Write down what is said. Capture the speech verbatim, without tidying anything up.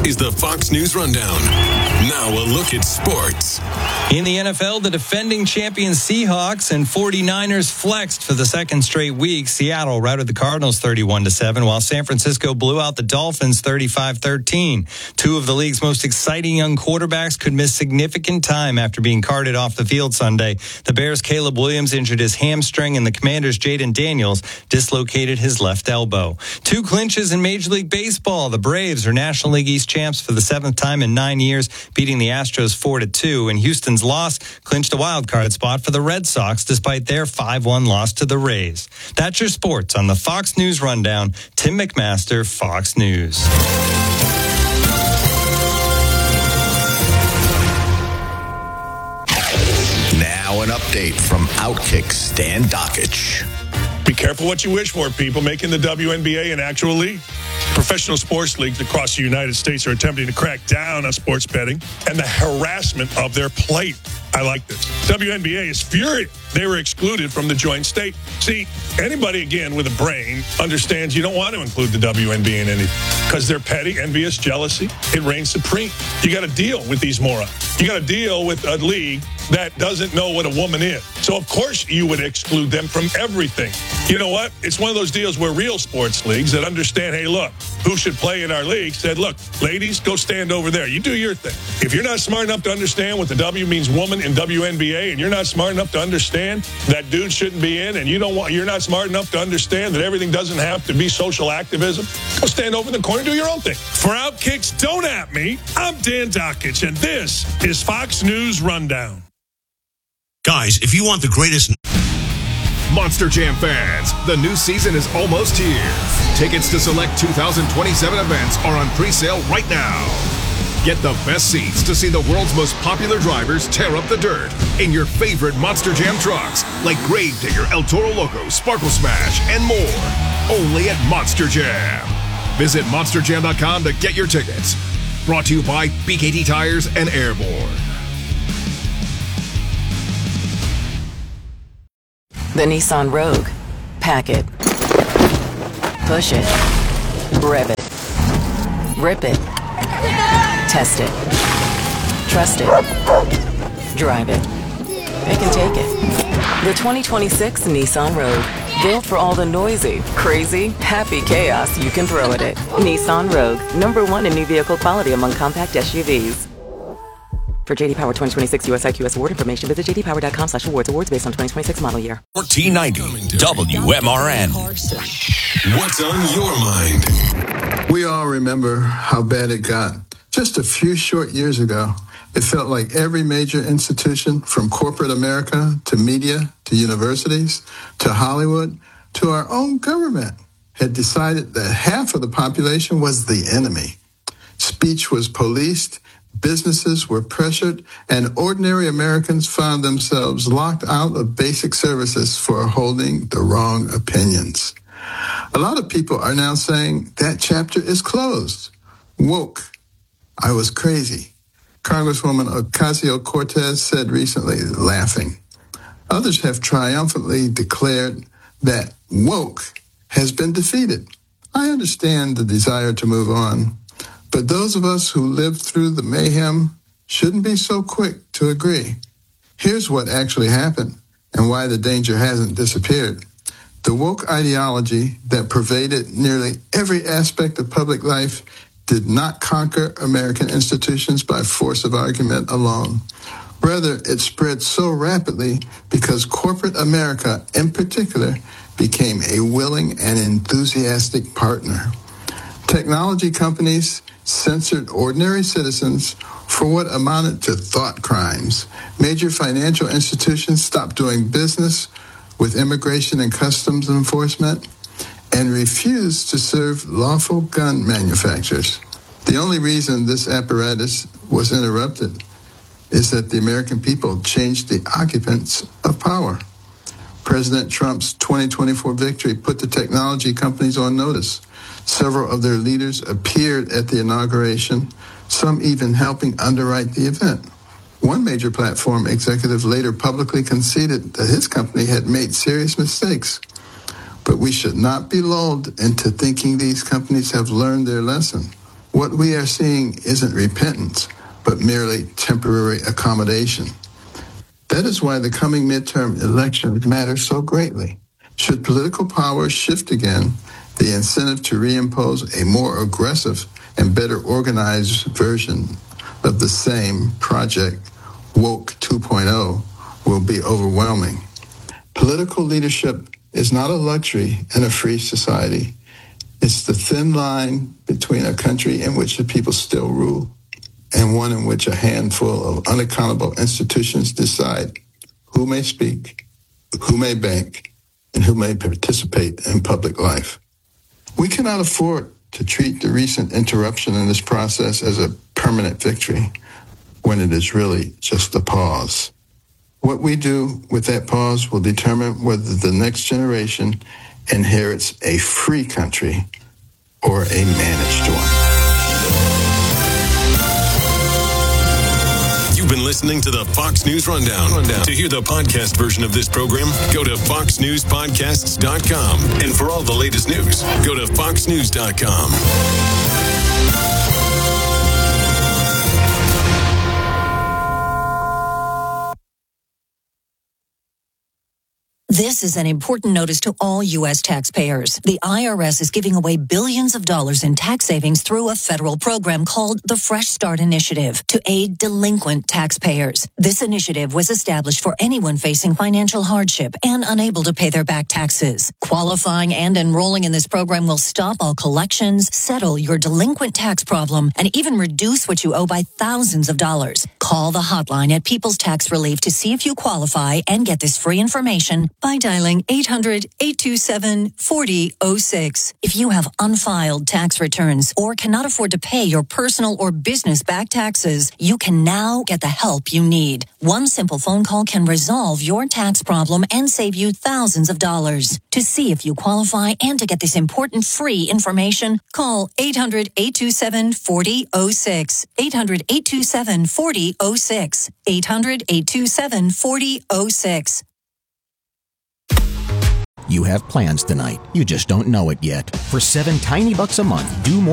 is the Fox News Rundown. Now a look at sports. In the N F L, the defending champion Seahawks and 49ers flexed for the second straight week. Seattle routed the Cardinals thirty-one to seven, while San Francisco blew out the Dolphins thirty-five thirteen. Two of the league's most exciting young quarterbacks could miss significant time after being carted off the field Sunday. The Bears' Caleb Williams injured his hamstring, and the Commanders' Jaden Daniels dislocated his left elbow. Two clinches in Major League Baseball. The Braves are National League East champs for the seventh time in nine years, beating the Astros four to two, and Houston's loss clinched a wild card spot for the Red Sox despite their five one loss to the Rays. That's your sports on the Fox News Rundown. Tim McMaster, Fox News. Now an update from Outkick Stan Dockich. Be careful what you wish for, people. Making the W N B A an actual league. Professional sports leagues across the United States are attempting to crack down on sports betting and the harassment of their plate. I like this. W N B A is furious they were excluded from the joint state. See, anybody, again, with a brain understands you don't want to include the W N B A in anything because they're petty, envious, jealousy. It reigns supreme. You got to deal with these morons. You got to deal with a league that doesn't know what a woman is. So, of course, you would exclude them from everything. You know what? It's one of those deals where real sports leagues that understand, hey, look, who should play in our league said, look, ladies, go stand over there. You do your thing. If you're not smart enough to understand what the W means woman in W N B A, and you're not smart enough to understand that dude shouldn't be in, and you don't want, you're not smart enough to understand that everything doesn't have to be social activism, go stand over in the corner and do your own thing. For Outkick's Don't At Me, I'm Dan Dockich, and this is Fox News Rundown. Guys, if you want the greatest... Monster Jam fans, the new season is almost here. Tickets to select two thousand twenty-seven events are on pre-sale right now. Get the best seats to see the world's most popular drivers tear up the dirt in your favorite Monster Jam trucks like Gravedigger, El Toro Loco, Sparkle Smash, and more. Only at Monster Jam. Visit monster jam dot com to get your tickets. Brought to you by B K T Tires and Airborne. The Nissan Rogue. Pack it. Push it. Rev it. Rip it. Test it. Trust it. Drive it. Pick and take it. The twenty twenty-six Nissan Rogue. Built for all the noisy, crazy, happy chaos you can throw at it. Nissan Rogue. Number one in new vehicle quality among compact S U Vs. For J D Power twenty twenty-six U S I Q S award information, visit j d power dot com slash awards. Awards based on twenty twenty-six model year. fourteen ninety W M R N. What's on your mind? We all remember how bad it got. Just a few short years ago, it felt like every major institution, from corporate America to media to universities to Hollywood to our own government, had decided that half of the population was the enemy. Speech was policed, businesses were pressured, and ordinary Americans found themselves locked out of basic services for holding the wrong opinions. A lot of people are now saying that chapter is closed. Woke. I was crazy. Congresswoman Ocasio-Cortez said recently, laughing. Others have triumphantly declared that woke has been defeated. I understand the desire to move on, but those of us who lived through the mayhem shouldn't be so quick to agree. Here's what actually happened and why the danger hasn't disappeared. The woke ideology that pervaded nearly every aspect of public life did not conquer American institutions by force of argument alone. Rather, it spread so rapidly because corporate America, in particular, became a willing and enthusiastic partner. Technology companies censored ordinary citizens for what amounted to thought crimes. Major financial institutions stopped doing business with immigration and customs enforcement and refused to serve lawful gun manufacturers. The only reason this apparatus was interrupted is that the American people changed the occupants of power. President Trump's twenty twenty-four victory put the technology companies on notice. Several of their leaders appeared at the inauguration, some even helping underwrite the event. One major platform executive later publicly conceded that his company had made serious mistakes. But we should not be lulled into thinking these companies have learned their lesson. What we are seeing isn't repentance, but merely temporary accommodation. That is why the coming midterm elections matter so greatly. Should political power shift again, the incentive to reimpose a more aggressive and better organized version of the same project, Woke two point oh, will be overwhelming. Political leadership is not a luxury in a free society. It's the thin line between a country in which the people still rule and one in which a handful of unaccountable institutions decide who may speak, who may bank, and who may participate in public life. We cannot afford to treat the recent interruption in this process as a permanent victory when it is really just a pause. What we do with that pause will determine whether the next generation inherits a free country or a managed one. You've been listening to the Fox News Rundown. Rundown. To hear the podcast version of this program, go to fox news podcasts dot com. And for all the latest news, go to fox news dot com. This is an important notice to all U S taxpayers. The I R S is giving away billions of dollars in tax savings through a federal program called the Fresh Start Initiative to aid delinquent taxpayers. This initiative was established for anyone facing financial hardship and unable to pay their back taxes. Qualifying and enrolling in this program will stop all collections, settle your delinquent tax problem, and even reduce what you owe by thousands of dollars. Call the hotline at People's Tax Relief to see if you qualify and get this free information by dialing eight hundred, eight two seven, four zero zero six. If you have unfiled tax returns or cannot afford to pay your personal or business back taxes, you can now get the help you need. One simple phone call can resolve your tax problem and save you thousands of dollars. To see if you qualify and to get this important free information, call eight hundred, eight two seven, four zero zero six. eight hundred, eight two seven, four zero zero six. eight hundred, eight two seven, four zero zero six. You have plans tonight. You just don't know it yet. For seven tiny bucks a month, do more.